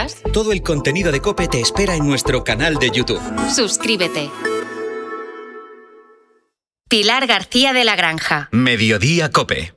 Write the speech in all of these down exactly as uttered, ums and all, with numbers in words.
Noticias. Todo el contenido de COPE te espera en nuestro canal de YouTube. Suscríbete. Pilar García de la Granja. Mediodía COPE.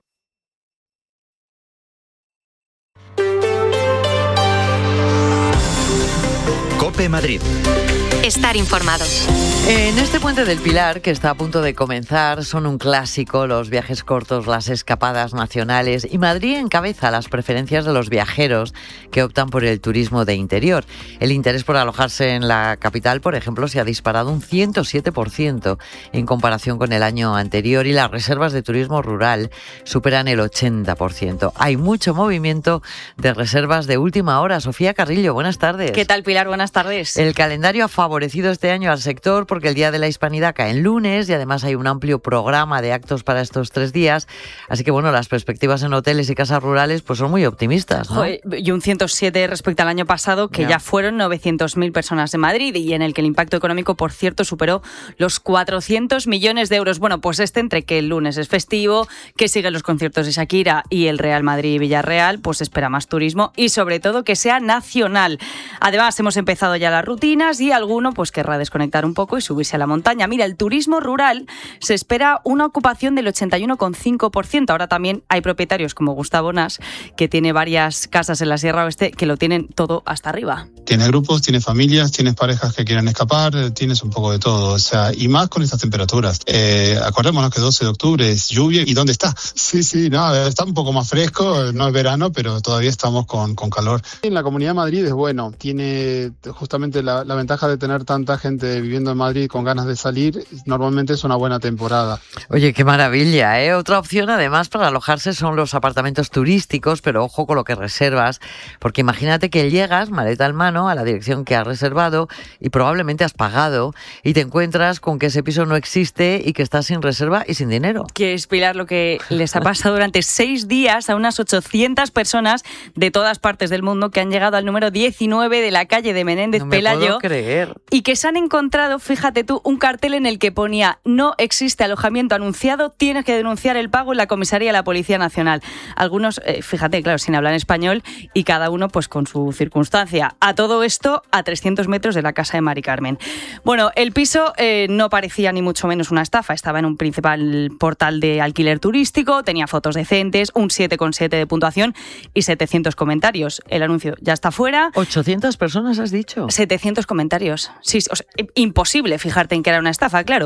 COPE Madrid. Estar informado. En este puente del Pilar, que está a punto de comenzar, son un clásico los viajes cortos, las escapadas nacionales, y Madrid encabeza las preferencias de los viajeros que optan por el turismo de interior. El interés por alojarse en la capital, por ejemplo, se ha disparado un ciento siete por ciento en comparación con el año anterior, y las reservas de turismo rural superan el ochenta por ciento. Hay mucho movimiento de reservas de última hora. Sofía Carrillo, buenas tardes. ¿Qué tal, Pilar? Buenas tardes. El calendario ha favorecido este año al sector porque el Día de la Hispanidad cae en lunes y además hay un amplio programa de actos para estos tres días. Así que, bueno, las perspectivas en hoteles y casas rurales pues son muy optimistas, ¿no? Joder, y un ciento siete respecto al año pasado, que ya, ya fueron novecientos mil personas en Madrid y en el que el impacto económico, por cierto, superó los cuatrocientos millones de euros. Bueno, pues este, entre que el lunes es festivo, que siguen los conciertos de Shakira y el Real Madrid y Villarreal, pues espera más turismo y sobre todo que sea nacional. Además, hemos empezado ya las rutinas y alguno pues querrá desconectar un poco y subirse a la montaña. Mira, el turismo rural se espera una ocupación del ochenta y uno coma cinco por ciento. Ahora también hay propietarios como Gustavo Nas, que tiene varias casas en la Sierra Oeste, que lo tienen todo hasta arriba. Tienes grupos, tienes familias, tienes parejas que quieren escapar, tienes un poco de todo. O sea, y más con estas temperaturas. Eh, acordémonos que doce de octubre es lluvia. ¿Y dónde está? Sí, sí, no, está un poco más fresco, no es verano, pero todavía estamos con, con calor. En la Comunidad de Madrid es bueno, tiene justamente la, la ventaja de tener tanta gente viviendo en Madrid con ganas de salir. Normalmente es una buena temporada. Oye, qué maravilla, ¿eh? Otra opción además para alojarse son los apartamentos turísticos, pero ojo con lo que reservas, porque imagínate que llegas, maleta en mano, a la dirección que has reservado y probablemente has pagado y te encuentras con que ese piso no existe y que estás sin reserva y sin dinero. Que es, Pilar, lo que les ha pasado durante seis días a unas ochocientas personas de todas partes del mundo que han llegado al número diecinueve de la calle de Menéndez no me Pelayo. puedo creer. Y que se han encontrado, fíjate tú, un cartel en el que ponía: no existe alojamiento anunciado, tienes que denunciar el pago en la comisaría de la Policía Nacional. Algunos, eh, fíjate, claro, sin hablar español y cada uno pues con su circunstancia. A todo esto a trescientos metros de la casa de Mari Carmen. Bueno, el piso eh, no parecía ni mucho menos una estafa, estaba en un principal portal de alquiler turístico, tenía fotos decentes, un siete coma siete de puntuación y setecientos comentarios. El anuncio ya está fuera. ¿ochocientas personas has dicho? setecientos comentarios. Sí, o sea, imposible fijarte en que era una estafa, claro.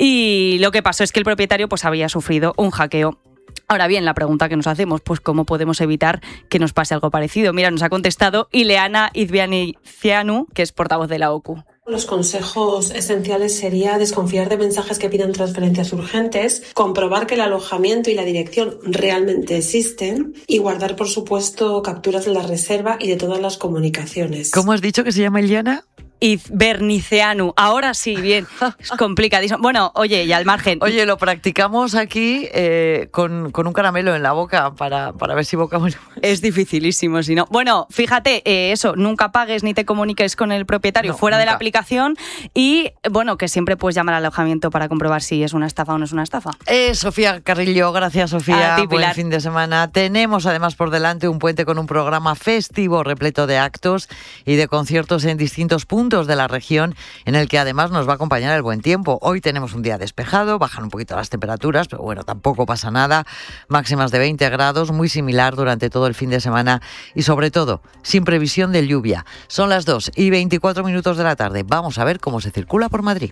Y lo que pasó es que el propietario pues había sufrido un hackeo. Ahora bien, la pregunta que nos hacemos, pues ¿cómo podemos evitar que nos pase algo parecido? Mira, nos ha contestado Ileana Izbianicianu, que es portavoz de la O C U. Los consejos esenciales sería desconfiar de mensajes que pidan transferencias urgentes, comprobar que el alojamiento y la dirección realmente existen y guardar, por supuesto, capturas de la reserva y de todas las comunicaciones. ¿Cómo has dicho que se llama Ileana? Izbernicianu. Ahora sí, bien. Es complicadísimo. Bueno, oye, y al margen. Oye, lo practicamos aquí eh, con, con un caramelo en la boca para, para ver si vocamos. Es dificilísimo, si no. Bueno, fíjate, eh, eso, nunca pagues ni te comuniques con el propietario no, fuera nunca. de la aplicación y, bueno, que siempre puedes llamar al alojamiento para comprobar si es una estafa o no es una estafa. Eh, Sofía Carrillo, gracias, Sofía. A ti, Pilar. Buen fin de semana. Tenemos además por delante un puente con un programa festivo repleto de actos y de conciertos en distintos puntos de la región, en el que además nos va a acompañar el buen tiempo. Hoy tenemos un día despejado, bajan un poquito las temperaturas, pero bueno, tampoco pasa nada. Máximas de veinte grados, muy similar durante todo el fin de semana y sobre todo, sin previsión de lluvia. Son las dos y veinticuatro minutos de la tarde. Vamos a ver cómo se circula por Madrid.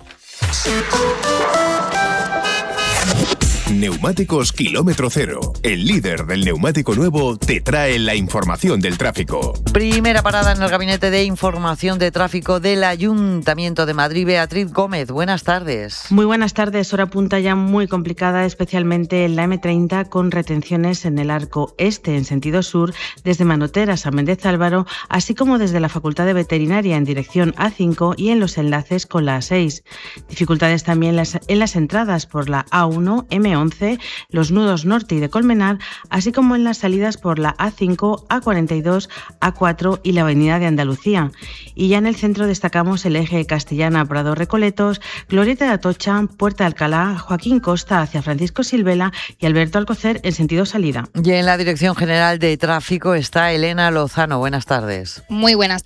Neumáticos Kilómetro Cero, el líder del neumático nuevo, te trae la información del tráfico. Primera parada en el Gabinete de Información de Tráfico del Ayuntamiento de Madrid. Beatriz Gómez, buenas tardes. Muy buenas tardes. Hora punta ya muy complicada, especialmente en la eme treinta, con retenciones en el arco este en sentido sur, desde Manotera a San Méndez Álvaro, así como desde la Facultad de Veterinaria en dirección a cinco y en los enlaces con la a seis. Dificultades también las, en las entradas por la a uno, eme once, los nudos norte y de Colmenar, así como en las salidas por la a cinco, a cuarenta y dos, a cuatro y la Avenida de Andalucía. Y ya en el centro destacamos el eje Castellana-Prado-Recoletos, Glorieta de Atocha, Puerta de Alcalá, Joaquín Costa hacia Francisco Silvela y Alberto Alcocer en sentido salida. Y en la Dirección General de Tráfico está Elena Lozano. Buenas tardes. Muy buenas